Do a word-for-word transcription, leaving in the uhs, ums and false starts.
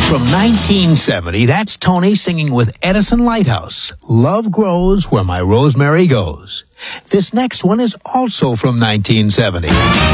From nineteen seventy, that's Tony singing with Edison Lighthouse, Love Grows Where My Rosemary Goes. This next one is also from nineteen seventy.